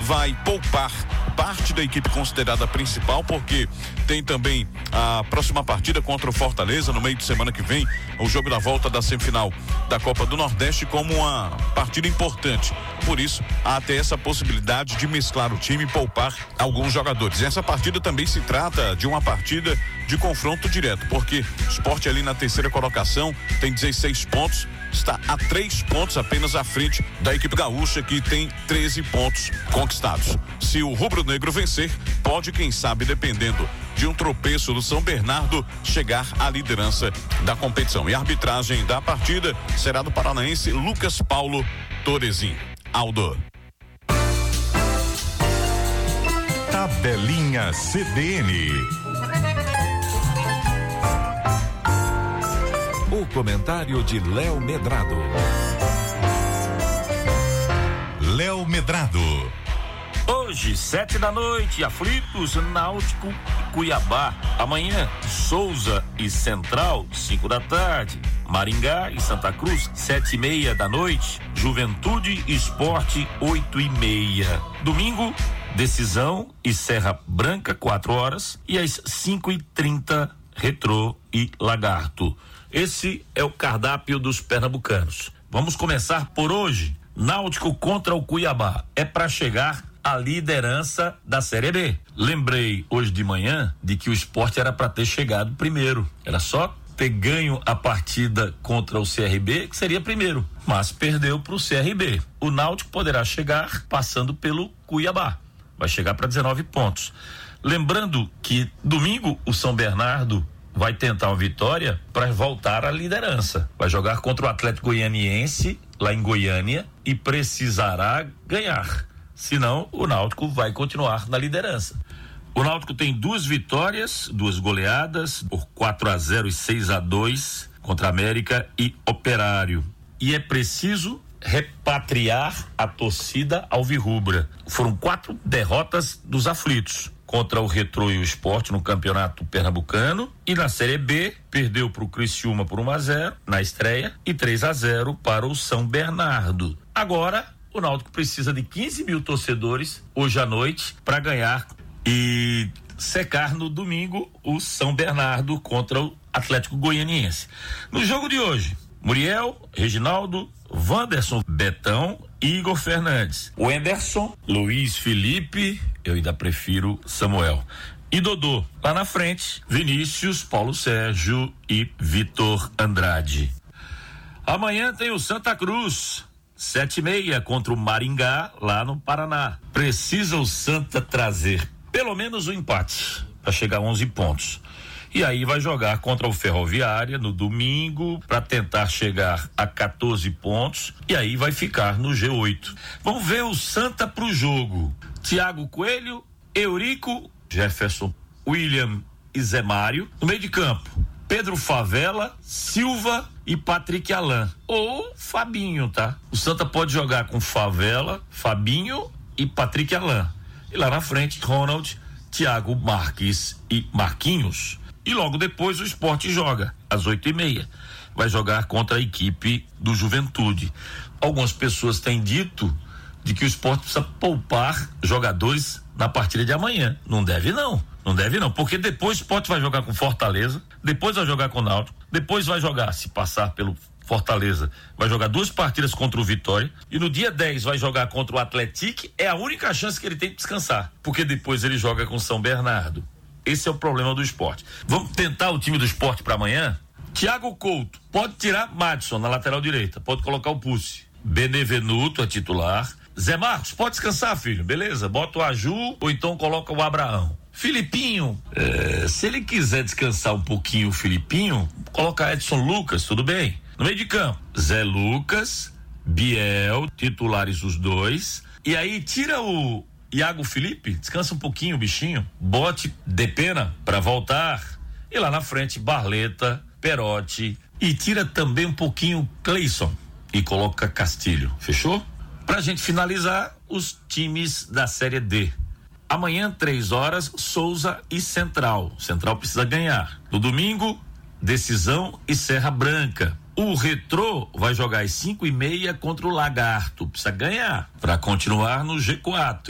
vai poupar parte da equipe considerada principal, porque tem também a próxima partida contra o Fortaleza no meio de semana que vem, o jogo da volta da semifinal da Copa do Nordeste, como uma partida importante. Por isso, há até essa possibilidade de mesclar o time e poupar alguns jogadores. E essa partida também se trata de uma partida de confronto direto, porque o Sport ali na terceira colocação tem 16 pontos, está a 3 pontos apenas à frente da equipe gaúcha, que tem 13 pontos conquistados. Se o rubro-negro vencer, pode, quem sabe, dependendo de um tropeço do São Bernardo, chegar à liderança da competição. E a arbitragem da partida será do paranaense Lucas Paulo Torezin. Aldo. Tabelinha CBN. O comentário de Léo Medrado. Léo Medrado. Hoje, 7h, aflitos, Náutico e Cuiabá. Amanhã, Souza e Central, 5h. Maringá e Santa Cruz, 7h30, Juventude e Sport, 8h30. Domingo, Decisão e Serra Branca, 4h, e às 5h30, Retrô e Lagarto. Esse é o cardápio dos pernambucanos. Vamos começar por hoje. Náutico contra o Cuiabá. É para chegar à liderança da Série B. Lembrei hoje de manhã de que o Sport era para ter chegado primeiro. Era só ter ganho a partida contra o CRB, que seria primeiro, mas perdeu para o CRB. O Náutico poderá chegar passando pelo Cuiabá. Vai chegar para 19 pontos. Lembrando que domingo o São Bernardo vai tentar uma vitória para voltar à liderança. Vai jogar contra o Atlético Goianiense lá em Goiânia e precisará ganhar. Senão, o Náutico vai continuar na liderança. O Náutico tem 2 vitórias, 2 goleadas, por 4-0 e 6-2 contra a América e Operário. E é preciso repatriar a torcida alvirrubra. Foram 4 derrotas dos aflitos. Contra o Retrô e o Sport no Campeonato Pernambucano, e na Série B perdeu para o Criciúma por 1-0 na estreia e 3-0 para o São Bernardo. Agora o Náutico precisa de 15 mil torcedores hoje à noite para ganhar e secar no domingo o São Bernardo contra o Atlético Goianiense. No jogo de hoje, Muriel, Reginaldo, Wanderson, Betão e Igor Fernandes. O Anderson, Luiz Felipe, eu ainda prefiro Samuel. E Dodô. Lá na frente, Vinícius, Paulo Sérgio e Vitor Andrade. Amanhã tem o Santa Cruz, 7h30 contra o Maringá, lá no Paraná. Precisa o Santa trazer pelo menos um empate para chegar a 11 pontos. E aí vai jogar contra o Ferroviária no domingo para tentar chegar a 14 pontos e aí vai ficar no G8. Vamos ver o Santa pro jogo. Thiago Coelho, Eurico, Jefferson, William e Zé Mário. No meio de campo, Pedro Favela, Silva e Patrick Alain. Ou Fabinho, tá? O Santa pode jogar com Favela, Fabinho e Patrick Alain. E lá na frente, Ronald, Thiago Marques e Marquinhos. E logo depois o Sport joga, às 8h30. Vai jogar contra a equipe do Juventude. Algumas pessoas têm dito de que o Sport precisa poupar jogadores na partida de amanhã. Não deve não, porque depois o Sport vai jogar com Fortaleza, depois vai jogar com o Náutico, depois vai jogar, se passar pelo Fortaleza, vai jogar 2 partidas contra o Vitória e no dia 10 vai jogar contra o Atlético. É a única chance que ele tem de descansar, porque depois ele joga com São Bernardo. Esse é o problema do Sport. Vamos tentar o time do Sport para amanhã? Thiago Couto, pode tirar Madison na lateral direita, pode colocar o Pussi. Benevenuto é titular. Zé Marcos, pode descansar, filho, beleza? Bota o Aju ou então coloca o Abraão. Filipinho, se ele quiser descansar um pouquinho o Filipinho, coloca Edson Lucas, tudo bem? No meio de campo, Zé Lucas, Biel, titulares os 2. E aí tira o Iago Felipe, descansa um pouquinho o bichinho, bote Depena para voltar, e lá na frente Barleta, Perotti, e tira também um pouquinho Cleison e coloca Castilho, fechou? Pra gente finalizar, os times da Série D. Amanhã, 3h, Souza e Central precisa ganhar. No domingo, Decisão e Serra Branca. O Retrô vai jogar às 5h30 contra o Lagarto, precisa ganhar para continuar no G4.